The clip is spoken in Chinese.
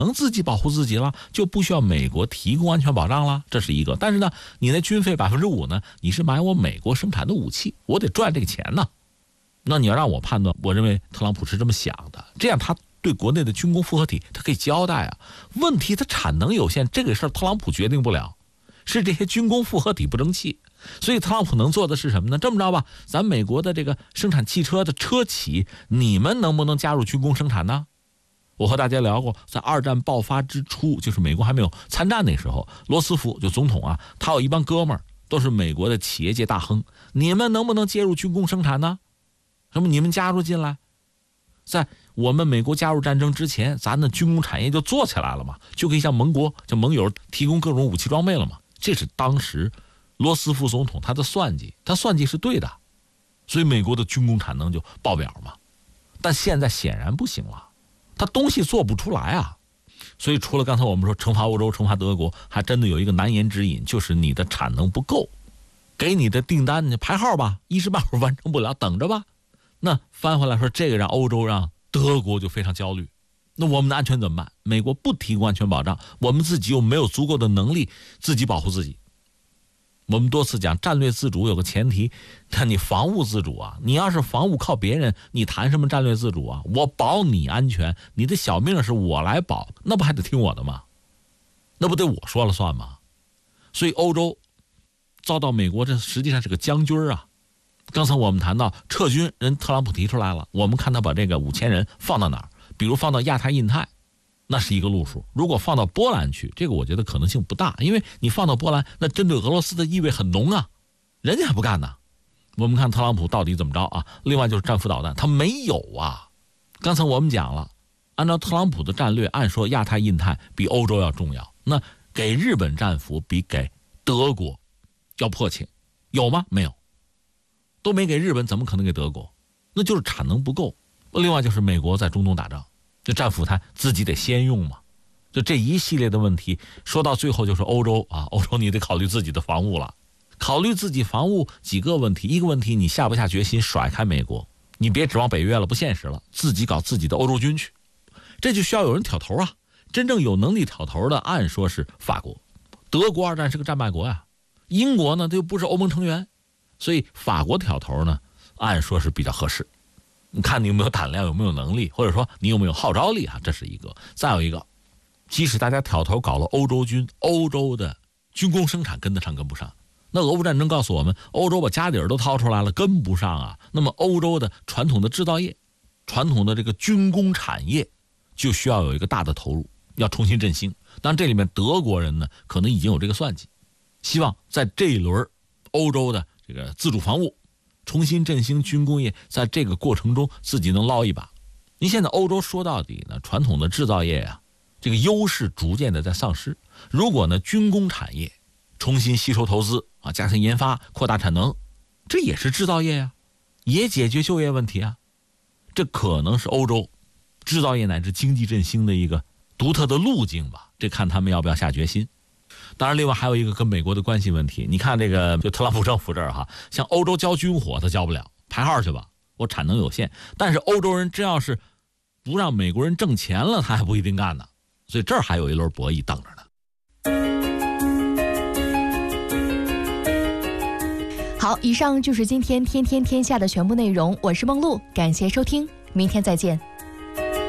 能自己保护自己了，就不需要美国提供安全保障了，这是一个。但是呢，你的军费5%呢，你是买我美国生产的武器，我得赚这个钱呢。那你要让我判断，我认为特朗普是这么想的，这样他对国内的军工复合体他可以交代啊。问题他产能有限，这个事儿特朗普决定不了，是这些军工复合体不争气。所以特朗普能做的是什么呢？这么着吧，咱美国的这个生产汽车的车企，你们能不能加入军工生产呢？我和大家聊过，在二战爆发之初，就是美国还没有参战那时候，罗斯福就总统啊，他有一帮哥们儿都是美国的企业界大亨，你们能不能介入军工生产呢？什么你们加入进来，在我们美国加入战争之前，咱的军工产业就做起来了嘛，就可以向盟国、向盟友提供各种武器装备了嘛。这是当时罗斯福总统他的算计，他算计是对的，所以美国的军工产能就爆表嘛。但现在显然不行了，他东西做不出来啊。所以除了刚才我们说惩罚欧洲、惩罚德国，还真的有一个难言之隐，就是你的产能不够，给你的订单你排号吧，一时半会儿完成不了，等着吧。那翻回来说，这个让欧洲、让德国就非常焦虑。那我们的安全怎么办？美国不提供安全保障，我们自己又没有足够的能力自己保护自己。我们多次讲战略自主有个前提，那你防务自主啊，你要是防务靠别人，你谈什么战略自主啊？我保你安全，你的小命是我来保，那不还得听我的吗？那不得我说了算吗？所以欧洲遭到美国，这实际上是个将军啊。刚才我们谈到撤军，人特朗普提出来了，我们看他把这个5000人放到哪儿？比如放到亚太印太，那是一个路数。如果放到波兰去，这个我觉得可能性不大，因为你放到波兰，那针对俄罗斯的意味很浓啊，人家还不干呢。我们看特朗普到底怎么着啊？另外就是战斧导弹，他没有啊。刚才我们讲了，按照特朗普的战略，按说亚太印太比欧洲要重要，那给日本战斧比给德国要迫切，有吗？没有。都没给日本，怎么可能给德国？那就是产能不够。另外就是美国在中东打仗，这战斧它自己得先用嘛。就这一系列的问题，说到最后就是欧洲啊，欧洲你得考虑自己的防务了。考虑自己防务几个问题，一个问题你下不下决心甩开美国，你别指望北约了，不现实了，自己搞自己的欧洲军去。这就需要有人挑头啊。真正有能力挑头的，按说是法国，德国二战是个战败国呀，英国呢它又不是欧盟成员。所以法国挑头呢，按说是比较合适。你看你有没有胆量，有没有能力，或者说你有没有号召力啊？这是一个。再有一个，即使大家挑头搞了欧洲军，欧洲的军工生产跟得上跟不上？那俄乌战争告诉我们，欧洲把家底儿都掏出来了，跟不上啊。那么欧洲的传统的制造业、传统的这个军工产业，就需要有一个大的投入，要重新振兴。当然，这里面德国人呢，可能已经有这个算计，希望在这一轮欧洲的这个自主防务，重新振兴军工业，在这个过程中自己能捞一把。您现在欧洲说到底呢，传统的制造业啊，这个优势逐渐的在丧失。如果呢军工产业重新吸收投资啊，加强研发，扩大产能，这也是制造业呀，也解决就业问题啊。这可能是欧洲制造业乃至经济振兴的一个独特的路径吧。这看他们要不要下决心。当然另外还有一个跟美国的关系问题，你看这个就特朗普政府这儿哈，像欧洲交军火他交不了，排号去吧，我产能有限。但是欧洲人真要是不让美国人挣钱了，他还不一定干呢。所以这儿还有一轮博弈等着呢。 好，以上就是今天天天天下的全部内容，我是梦露，感谢收听，明天再见。